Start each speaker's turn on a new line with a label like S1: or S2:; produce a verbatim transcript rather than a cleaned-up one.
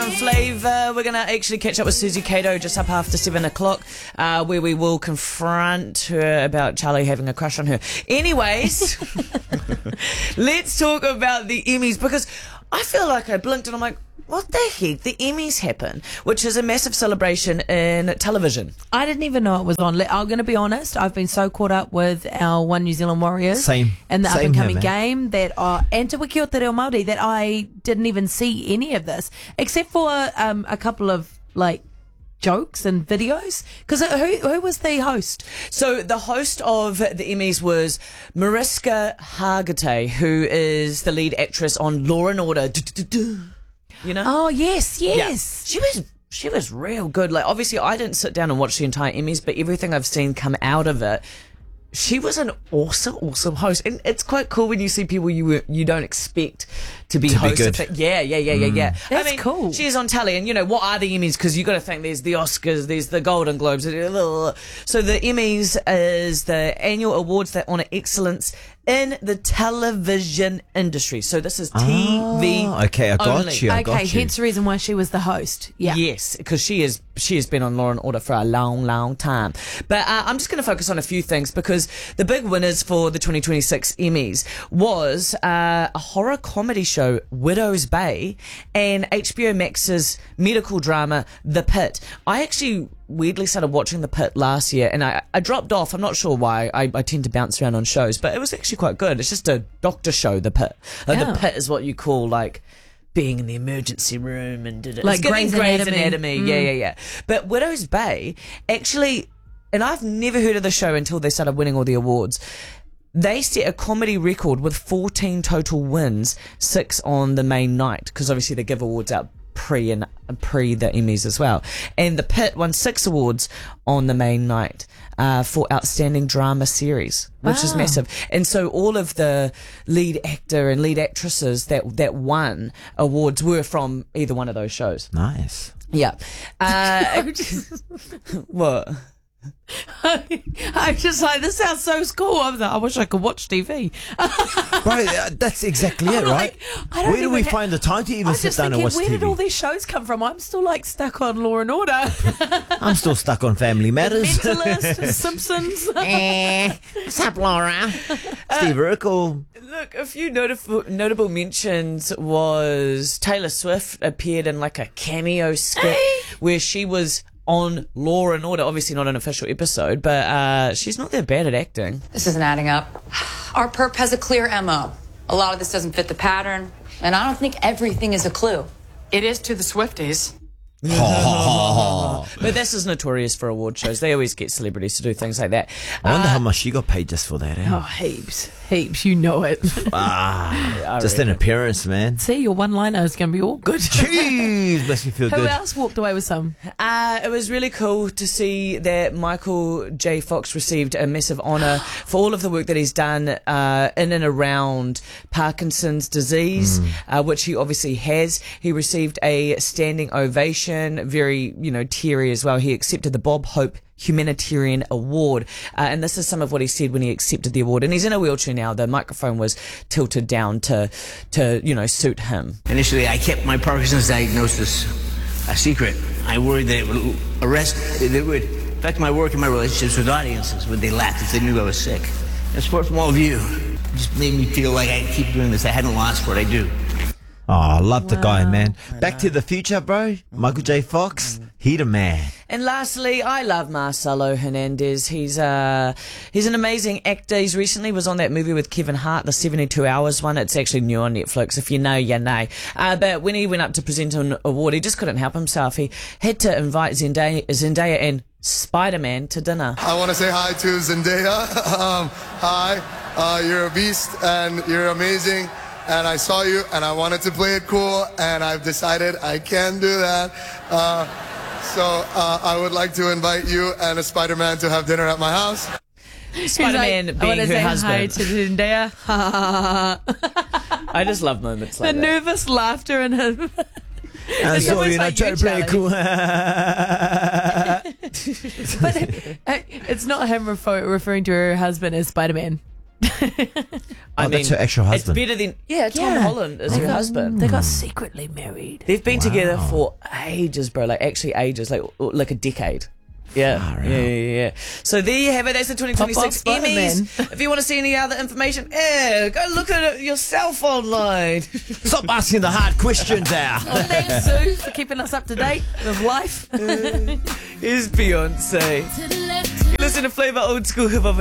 S1: Flavour. We're going to actually catch up with Susie Cato just up after seven o'clock, uh, where we will confront her about Charlie having a crush on her. Anyways, let's talk about the Emmys, because I feel like I blinked and I'm like, what the heck? The Emmys happen, which is a massive celebration in television.
S2: I didn't even know it was on. I'm going to be honest, I've been so caught up with our One New Zealand Warriors
S3: Same.
S2: and the
S3: Same
S2: up-and-coming
S3: here,
S2: game that are, and Te Wiki o Te Reo Māori, that I didn't even see any of this, except for um, a couple of, like, jokes and videos. Because who, who was the host?
S1: So the host of the Emmys was Mariska Hargitay, who is the lead actress on Law and Order. You know?
S2: Oh, yes, yes.
S1: Yeah. She was she was real good. Like, obviously, I didn't sit down and watch the entire Emmys, but everything I've seen come out of it, she was an awesome, awesome host. And it's quite cool when you see people you you don't expect to be
S3: To be
S1: hosts.
S3: good.
S1: of it. Yeah, yeah, yeah, yeah, yeah.
S2: That's
S1: I mean,
S2: cool.
S1: She is on telly, and you know what are the Emmys? Because you got to think there's the Oscars, there's the Golden Globes. So the Emmys is the annual awards that honour excellence in the television industry. So this is T V.
S3: Oh, okay, I got
S1: only.
S3: you. I got
S2: Okay,
S3: you.
S2: hence the reason why she was the host. Yeah.
S1: Yes, because she is she has been on Law and Order for a long, long time. But uh, I'm just going to focus on a few things, because the big winners for the twenty twenty-six Emmys was uh, a horror comedy show, Widow's Bay, and H B O Max's medical drama, The Pit. I actually weirdly started watching The Pit last year, and I, I dropped off. I'm not sure why. I, I tend to bounce around on shows, but it was actually quite good. It's just a doctor show, The Pit. Like,
S2: Oh.
S1: The Pit is what you call, like, being in the emergency room and did it.
S2: Like
S1: It's giving
S2: Grey's
S1: Grey's
S2: Anatomy.
S1: Anatomy. Yeah, yeah, yeah. But Widow's Bay, actually, and I've never heard of the show until they started winning all the awards. They set a comedy record with fourteen total wins, six on the main night, because obviously they give awards out pre and pre the Emmys as well. And The Pit won six awards on the main night uh, for outstanding drama series, which is
S2: Wow.
S1: massive. And so all of the lead actor and lead actresses that that won awards were from either one of those shows.
S3: Nice.
S1: Yeah. Uh, what?
S2: I'm just like, this sounds so cool. I was like, I wish I could watch T V.
S3: Right, uh, that's exactly it,
S2: I'm
S3: right?
S2: like, I don't
S3: Where do we
S2: even ha-
S3: find the time to even
S2: I'm
S3: sit
S2: just
S3: down and
S2: thinking,
S3: watch
S2: where
S3: T
S2: did all
S3: V?
S2: these shows come from? I'm still like stuck on Law and Order,
S3: I'm still stuck on Family Matters.
S2: Mentalist, Simpsons.
S3: Eh, what's up, Laura? Steve Urkel.
S1: Look, a few notable notable mentions was Taylor Swift appeared in like a cameo skit where she was on Law and Order. Obviously not an official episode, but uh, she's not that bad at acting.
S4: This isn't adding up. Our perp has a clear M O. A lot of this doesn't fit the pattern, and I don't think everything is a clue.
S5: It is to the Swifties.
S1: But this is notorious for award shows. They always get celebrities to do things like that.
S3: I wonder how much she got paid just for that. Eh?
S2: Oh, heaps, heaps. You know it.
S3: Ah, just an appearance, man.
S2: See, your one-liner is going to be all good.
S3: Jeez, makes me feel
S2: Who
S3: good.
S2: else walked away with some?
S1: Uh, it was really cool to see that Michael J. Fox received a massive honour for all of the work that he's done uh, in and around Parkinson's disease,
S3: Mm.
S1: uh, which he obviously has. He received a standing ovation, very, you know, teary as well. He accepted the Bob Hope Humanitarian Award, uh, and this is some of what he said when he accepted the award. And he's in a wheelchair now. The microphone was tilted down to, to you know, suit him.
S6: Initially, I kept my Parkinson's diagnosis a secret. I worried that it would arrest, that it would affect my work and my relationships with audiences. Would they laugh if they knew I was sick? And sport from all view just made me feel like I keep doing this. I hadn't lost what I do.
S3: Oh, I love the guy, man. Back to the Future, bro. Michael J. Fox, he the man.
S1: And lastly, I love Marcelo Hernandez. He's uh he's an amazing actor. He's recently was on that movie with Kevin Hart, the seventy-two hours one. It's actually new on Netflix. If you know, you know. Uh, but when he went up to present an award, he just couldn't help himself. He had to invite Zendaya, Zendaya and Spider-Man to dinner.
S7: I want to say hi to Zendaya. um, hi, uh, you're a beast and you're amazing. And I saw you and I wanted to play it cool, and I've decided I can do that. Uh, so uh, I would like to invite you and a Spider-Man to have dinner at my house.
S1: Spider-Man
S2: Like, I
S1: being
S2: wanna
S1: her
S2: say hi
S1: husband.
S2: to Zendaya.
S1: I just love moments
S2: The
S1: like that.
S2: nervous laughter in him.
S3: I
S2: It's
S3: saw
S2: almost
S3: you and I
S2: like
S3: tried
S2: you,
S3: to play it cool.
S2: But it, it's not him refer- referring to her husband as Spider-Man.
S1: I
S3: Oh,
S1: mean,
S3: that's her actual husband.
S1: It's better than yeah. Tom
S2: Yeah.
S1: Holland is
S2: They
S1: her
S2: got-
S1: husband.
S2: They got secretly married.
S1: They've been together for ages, bro. Like actually ages, like like a decade. Yeah, yeah, yeah, yeah. So there you have it. That's the twenty twenty-six
S2: Pop off,
S1: Emmys.
S2: Spider-Man.
S1: If you want to see any other information, yeah, go look at it yourself online.
S3: Stop asking the hard questions there.
S2: Oh, thanks, Sue, for keeping us up to date with life.
S1: Here's Beyonce. You listen to Flavor Old School Hip Hop.